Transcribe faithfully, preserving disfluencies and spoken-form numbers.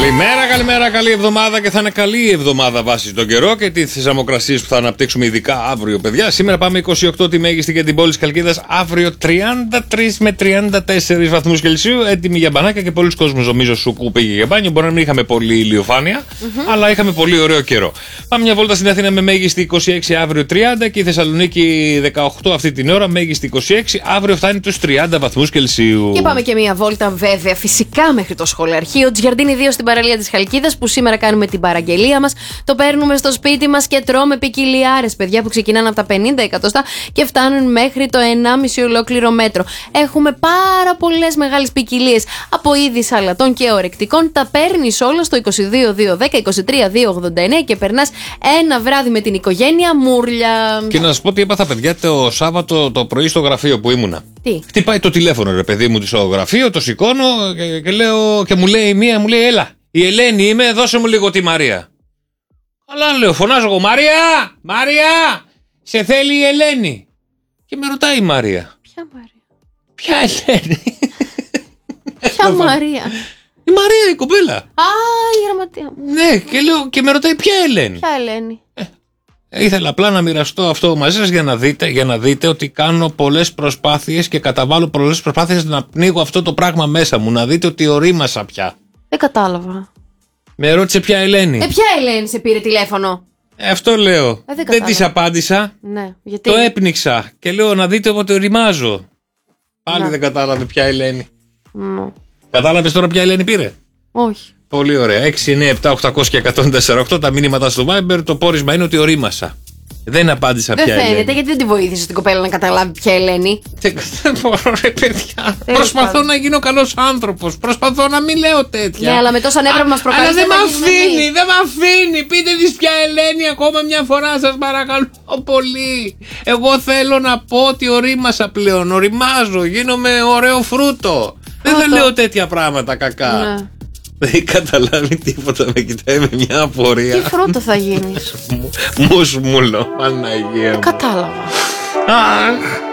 Καλημέρα, καλημέρα, καλή εβδομάδα και θα είναι καλή η εβδομάδα βάσει τον καιρό και τις θερμοκρασίες που θα αναπτύξουμε ειδικά αύριο, παιδιά. Σήμερα πάμε είκοσι οκτώ τη μέγιστη για την πόλη της Χαλκίδας, αύριο τριάντα τρεις με τριάντα τέσσερις βαθμούς Κελσίου. Έτοιμοι για μπανάκια και πολλοί κόσμος νομίζω σουκού πήγε για μπάνιο. Μπορεί να μην είχαμε πολύ ηλιοφάνεια, mm-hmm. αλλά είχαμε πολύ ωραίο καιρό. Πάμε μια βόλτα στην Αθήνα με μέγιστη είκοσι έξι, αύριο τριάντα και η Θεσσαλονίκη δεκαοκτώ αυτή την ώρα, μέγιστη είκοσι έξι, αύριο φτάνει τους τριάντα βαθμούς Κελσίου. Και πάμε και μια βόλτα βέβαια φυσικά μέχρι το σχολαρχείο Τζιαρντίνι δύο στην παραλία της Χαλκίδας που σήμερα κάνουμε την παραγγελία μας. Το παίρνουμε στο σπίτι μας και τρώμε ποικιλιάρες, παιδιά, που ξεκινάνε από τα πενήντα εκατοστά και φτάνουν μέχρι το ενάμιση ολόκληρο μέτρο. Έχουμε πάρα πολλές μεγάλες ποικιλίες από είδη σαλατών και ορεκτικών. Τα παίρνεις όλα στο είκοσι δύο δύο δέκα είκοσι τρία δύο ογδόντα εννέα και περνάς ένα βράδυ με την οικογένεια μούρλια. Και να σας πω τι έπαθα, παιδιά, το Σάββατο το πρωί στο γραφείο που ήμουνα. Τι? Χτυπάει το τηλέφωνο, ρε παιδί μου, στο γραφείο, το σηκώνω και, και, λέω, και μου λέει μία, μου λέει, έλα, η Ελένη είμαι, δώσε μου λίγο τη Μαρία. Καλά, λέω, φωνάζω εγώ, Μαρία, Μαρία, σε θέλει η Ελένη. Και με ρωτάει η Μαρία. Ποια Μαρία? Ποια Ελένη? Ποια Μαρία? Η Μαρία, η κοπέλα. Α, η γραμματεία μου. Ναι, και, λέω, και με ρωτάει ποια Ελένη. Ποια Ελένη? Ε, ήθελα απλά να μοιραστώ αυτό μαζί σας για να δείτε, για να δείτε ότι κάνω πολλές προσπάθειες και καταβάλω πολλές προσπάθειες να πνίγω αυτό το πράγμα μέσα μου. Να δείτε ότι ορίμασα πια. Δεν κατάλαβα. Με ρώτησε ποια Ελένη. Ε, ποια Ελένη σε πήρε τηλέφωνο? Ε, αυτό λέω. Ε, δεν δεν της απάντησα. Ναι, γιατί? Το έπνιξα και λέω να δείτε ότι οριμάζω. Πάλι να. Δεν κατάλαβε ποια Ελένη. Mm. Κατάλαβες τώρα ποια Ελένη πήρε? Όχι. Πολύ ωραία. έξι εννιά επτά οκτακόσια και εκατόν τέσσερα οκτώ τα μήνυματα στο Viber. Το πόρισμα είναι ότι ορίμασα. Δεν απάντησα δεν ποια φαίνεται, Ελένη. γιατί δεν τη βοήθησε την κοπέλα να καταλάβει ποια Ελένη. Δεν μπορώ, ρε παιδιά. Προσπαθώ να γίνω καλός άνθρωπος. Προσπαθώ να μην λέω τέτοια. Ναι, αλλά με τόσα νεύρα που μας προκαλεί. Αλλά δεν με αφήνει, δεν με αφήνει. Πείτε της ποια Ελένη ακόμα μια φορά, σας παρακαλώ πολύ. Εγώ θέλω να πω ότι ορίμασα πλέον. Οριμάζω, γίνομαι ωραίο φρούτο. Δεν θα λέω τέτοια πράγματα κακά. Ναι. Δεν έχει καταλάβει τίποτα, με κοιτάει με μια απορία. Τι φρούτο θα γίνεις? Μουσμούλο, Παναγία μου. Κατάλαβα. Αχ.